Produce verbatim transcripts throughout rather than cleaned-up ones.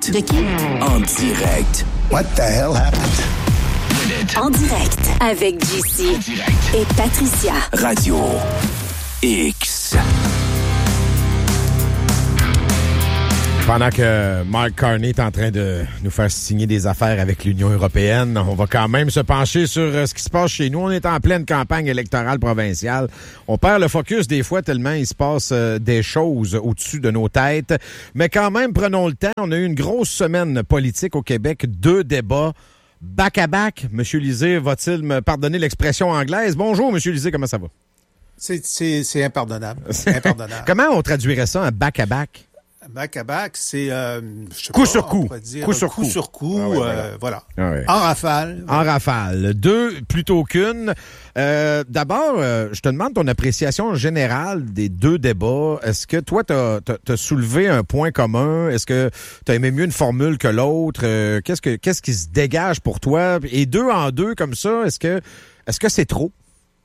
Minute. De qui? En direct. What the hell happened? En direct avec J C et Patricia. Radio X. Pendant que Mark Carney est en train de nous faire signer des affaires avec l'Union européenne, on va quand même se pencher sur ce qui se passe chez nous. On est en pleine campagne électorale provinciale. On perd le focus des fois tellement il se passe des choses au-dessus de nos têtes. Mais quand même, prenons le temps. On a eu une grosse semaine politique au Québec. Deux débats back-à-back. Monsieur Lisée, va-t-il me pardonner l'expression anglaise? Bonjour, Monsieur Lisée, comment ça va? C'est, c'est, c'est impardonnable. C'est impardonnable. Comment on traduirait ça, un back-à-back? Back à back, c'est euh, je sais coup pas, sur coup, dire, coup sur coup, coup, sur coup, ah ouais, euh, voilà. Ah ouais. En rafale. En rafale, deux plutôt qu'une. Euh, d'abord, euh, je te demande ton appréciation générale des deux débats. Est-ce que toi, t'as, t'as, t'as soulevé un point commun? Est-ce que t'as aimé mieux une formule que l'autre? Euh, qu'est-ce que qu'est-ce qui se dégage pour toi? Et deux en deux comme ça, est-ce que est-ce que c'est trop?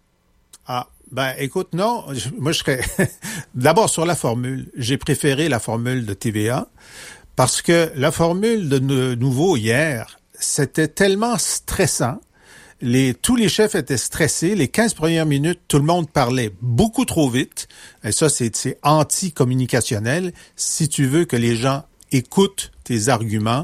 Ah. Ben, écoute, non, je, moi, je serais... D'abord, sur la formule, j'ai préféré la formule de T V A parce que la formule de ne- Nouveau hier, c'était tellement stressant. Les, tous les chefs étaient stressés. Les quinze premières minutes, tout le monde parlait beaucoup trop vite. Et ça, c'est, c'est anti-communicationnel. Si tu veux que les gens écoutent tes arguments,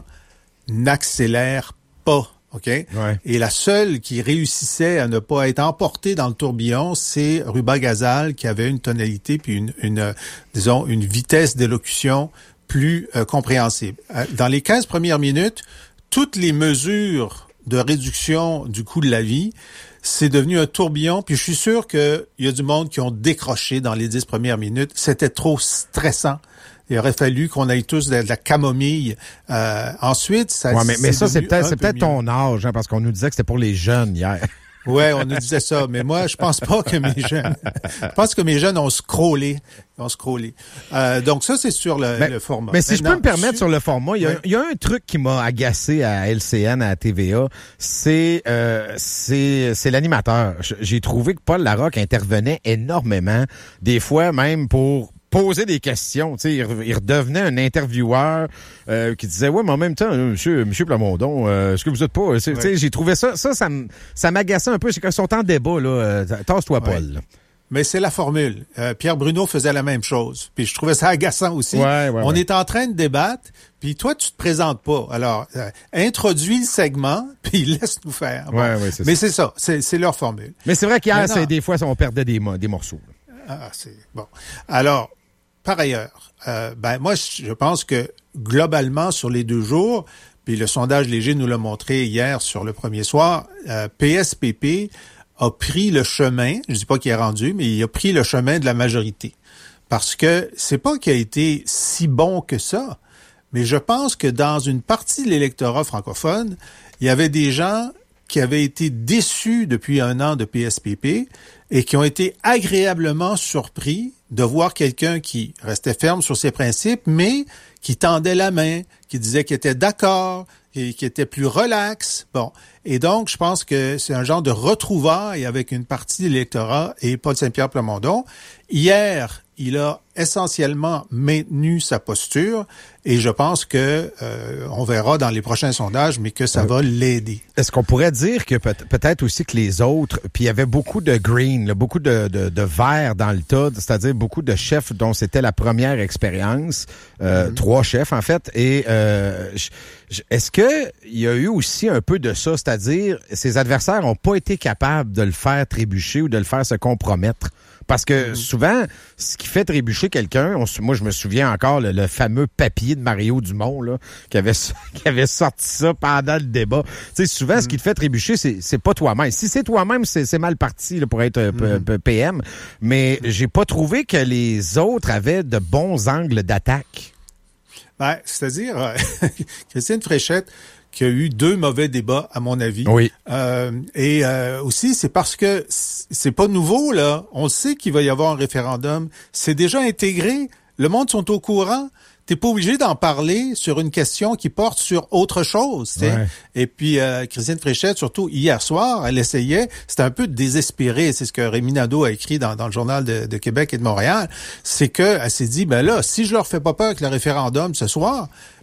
n'accélère pas. OK? Ouais. Et la seule qui réussissait à ne pas être emportée dans le tourbillon, c'est Ruba Gazal, qui avait une tonalité puis une, une euh, disons, une vitesse d'élocution plus euh, compréhensible. Euh, dans les quinze premières minutes, toutes les mesures de réduction du coût de la vie, c'est devenu un tourbillon. Puis je suis sûr qu'il y a du monde qui ont décroché dans les dix premières minutes. C'était trop stressant. Il aurait fallu qu'on aille tous de la camomille. Euh, ensuite, ça... Ouais, mais, mais ça, c'est peut-être, c'est peu peut-être mieux. ton âge, hein, parce qu'on nous disait que c'était pour les jeunes hier. Ouais, on nous disait ça. Mais moi, je pense pas que mes jeunes... Je pense que mes jeunes ont scrollé. Ont scrollé. Euh, donc ça, c'est sur le, mais, le format. Mais si Maintenant, je peux me permettre sur... sur le format, il y a, ouais. il y a un truc qui m'a agacé à L C N, à T V A, c'est euh, c'est c'est l'animateur. J'ai trouvé que Paul Larocque intervenait énormément, des fois même pour poser des questions. Tu sais, il, il redevenait un intervieweur euh, qui disait ouais, mais en même temps, euh, monsieur monsieur Plamondon, euh, est-ce que vous êtes pas ouais. Tu sais, j'ai trouvé ça ça ça, ça m'agaçait un peu. C'est qu'ils sont en débat là. Euh, tasse-toi, Paul. Ouais. Mais c'est la formule. Euh, Pierre Bruno faisait la même chose. Puis je trouvais ça agaçant aussi. Ouais, ouais, On ouais. est en train de débattre, puis toi, tu te présentes pas. Alors, euh, introduis le segment, puis laisse-nous faire. Bon. Ouais, ouais, c'est Mais ça. c'est ça, c'est, c'est leur formule. Mais c'est vrai qu'hier, Maintenant- c'est, des fois, on perdait des, mo- des morceaux. Ah, c'est bon. Alors, par ailleurs, euh, ben moi, je pense que globalement, sur les deux jours, puis le sondage léger nous l'a montré hier sur le premier soir, euh, P S P P a pris le chemin, je dis pas qu'il est rendu, mais il a pris le chemin de la majorité. Parce que c'est pas qu'il a été si bon que ça, mais je pense que dans une partie de l'électorat francophone, il y avait des gens qui avaient été déçus depuis un an de P S P P et qui ont été agréablement surpris de voir quelqu'un qui restait ferme sur ses principes, mais qui tendait la main, qui disait qu'il était d'accord, et qui était plus relax. Bon. Et donc, je pense que c'est un genre de retrouvaille avec une partie de l'électorat et Paul Saint-Pierre Plamondon. Hier, il a essentiellement maintenu sa posture et je pense que euh, on verra dans les prochains sondages, mais que ça va l'aider. Est-ce qu'on pourrait dire que peut- peut-être aussi que les autres, puis il y avait beaucoup de green, là, beaucoup de, de, de vert dans le tas, c'est-à-dire beaucoup de chefs dont c'était la première expérience, euh, mm-hmm. trois chefs en fait, et euh, je, je, est-ce que il y a eu aussi un peu de ça, c'est-à-dire ses adversaires n'ont pas été capables de le faire trébucher ou de le faire se compromettre? Parce que souvent, ce qui fait trébucher quelqu'un, on, moi je me souviens encore le, le fameux papier de Mario Dumont là, qui avait qui avait sorti ça pendant le débat. Tu sais, souvent, mm. ce qui te fait trébucher, c'est c'est pas toi-même. Si c'est toi-même, c'est, c'est mal parti là, pour être mm. p- P M. Mais j'ai pas trouvé que les autres avaient de bons angles d'attaque. Ben, c'est-à-dire, euh, Christine Fréchette, qui a eu deux mauvais débats, à mon avis. Oui. Euh, et euh, aussi, c'est parce que c'est pas nouveau, là. On sait qu'il va y avoir un référendum. C'est déjà intégré. Le monde sont au courant. T'es pas obligé d'en parler sur une question qui porte sur autre chose. Ouais. Et puis, euh, Christine Fréchette, surtout hier soir, elle essayait, c'était un peu désespéré, c'est ce que Rémi Nadeau a écrit dans, dans le Journal de, de Québec et de Montréal, c'est que elle s'est dit, ben là, si je leur fais pas peur avec le référendum ce soir,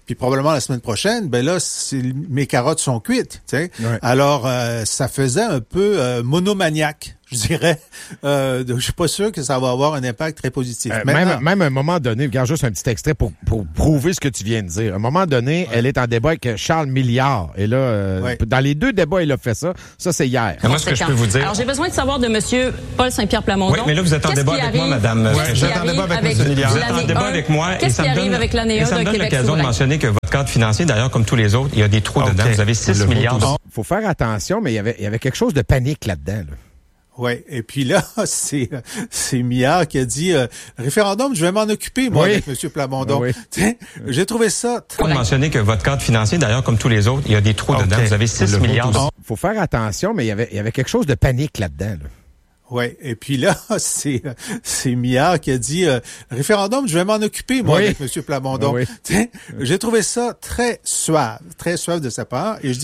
puis probablement la semaine prochaine, ben là, c'est, mes carottes sont cuites. Tu sais. Ouais. Alors, euh, ça faisait un peu euh, monomaniaque, je dirais. Euh, je suis pas sûr que ça va avoir un impact très positif. Euh, Maintenant, même, même à un moment donné, regarde juste un petit extrait pour, pour prouver ce que tu viens de dire. À un moment donné, ouais. elle est en débat avec Charles Milliard. Et là, euh, ouais. dans les deux débats, il a fait ça. Ça, c'est hier. Moi, ce que je peux vous dire... Alors, j'ai besoin de savoir de M. Paul Saint-Pierre Plamondon. Oui, mais là, vous êtes en débat avec moi, madame. Oui, vous êtes en débat avec M. Milliard. Vous êtes en débat avec moi. Qu'est-ce qui arrive avec l'année un de Québec souverain? Ça me donne l'occasion de mentionner que votre cadre financier, d'ailleurs, comme tous les autres, il y a des trous okay. dedans. Vous avez six milliards. Il faut faire attention, mais il y avait, il y avait quelque chose de panique là-dedans, là. Oui, et puis là, c'est c'est Millard qui a dit euh, référendum, je vais m'en occuper, moi, oui. avec M. Plamondon. Oui. J'ai trouvé ça très... Vous mentionnez que votre cadre financier, d'ailleurs, comme tous les autres, il y a des trous okay. dedans. Vous avez six milliards. Il faut faire attention, mais il y avait, il y avait quelque chose de panique là-dedans, là. Oui, et puis là, c'est c'est Millard qui a dit euh, référendum, je vais m'en occuper, moi, oui. avec M. Plamondon. Oui. J'ai trouvé ça très suave, très suave de sa part, et je dis